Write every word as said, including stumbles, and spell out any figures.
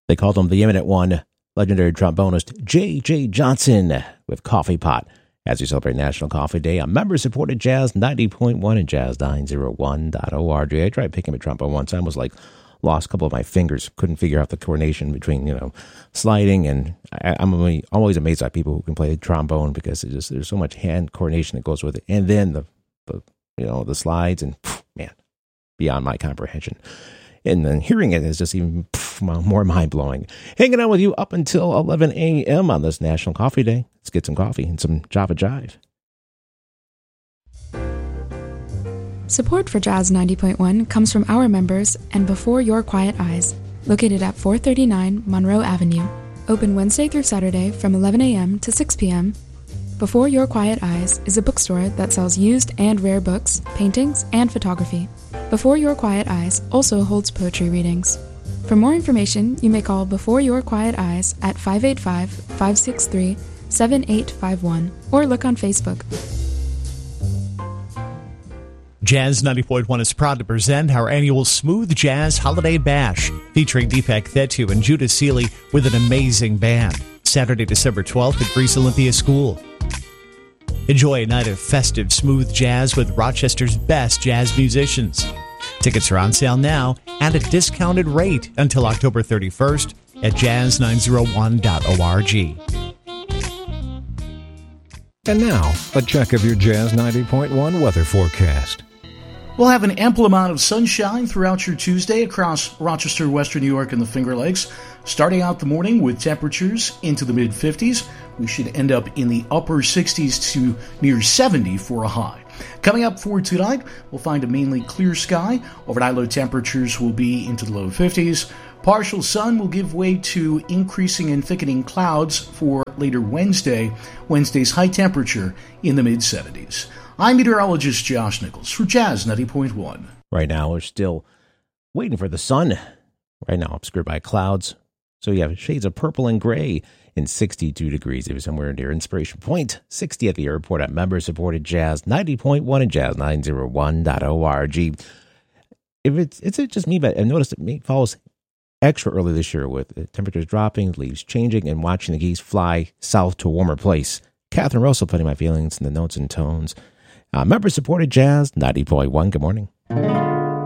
They called him the Eminent One, legendary trombonist J J Johnson with Coffee Pot. As we celebrate National Coffee Day, a member-supported Jazz ninety point one and Jazz nine oh one dot org. I tried picking up a trombone once. I was like, lost a couple of my fingers. Couldn't figure out the coordination between, you know, sliding. And I, I'm always amazed at people who can play trombone because it's just, there's so much hand coordination that goes with it. And then the, the you know, the slides and, phew, man, beyond my comprehension. And then hearing it is just even phew, more mind-blowing. Hanging out with you up until eleven a.m. on this National Coffee Day. Let's get some coffee and some Java Jive. Support for Jazz ninety point one comes from our members and Before Your Quiet Eyes, located at four thirty-nine Monroe Avenue. Open Wednesday through Saturday from eleven a.m. to six p.m. Before Your Quiet Eyes is a bookstore that sells used and rare books, paintings, and photography. Before Your Quiet Eyes also holds poetry readings. For more information, you may call Before Your Quiet Eyes at five eight five, five six three, seven eight five one or look on Facebook. Jazz ninety point one is proud to present our annual Smooth Jazz Holiday Bash, featuring Deepak Thettu and Judah Seeley with an amazing band. Saturday, December twelfth at Greece Olympia School. Enjoy a night of festive smooth jazz with Rochester's best jazz musicians. Tickets are on sale now and at discounted rate until October thirty-first at jazz nine oh one dot org. And now, a check of your Jazz ninety point one weather forecast. We'll have an ample amount of sunshine throughout your Tuesday across Rochester, Western New York, and the Finger Lakes. Starting out the morning with temperatures into the mid-fifties, we should end up in the upper sixties to near seventy for a high. Coming up for tonight, we'll find a mainly clear sky. Overnight low temperatures will be into the low fifties. Partial sun will give way to increasing and thickening clouds for later Wednesday. Wednesday's high temperature in the mid-seventies. I'm meteorologist Josh Nichols for Jazz ninety point one. Right now, we're still waiting for the sun. Right now, obscured by clouds. So you have shades of purple and gray and sixty-two degrees if you're somewhere near Inspiration Point. sixty at the airport at member-supported Jazz ninety point one and Jazz nine oh one dot org. If it's, it's just me, but I've noticed it follows extra early this year with the temperatures dropping, leaves changing, and watching the geese fly south to a warmer place. Catherine Russell putting my feelings in the notes and tones. Uh, member-supported Jazz ninety point one. Good morning.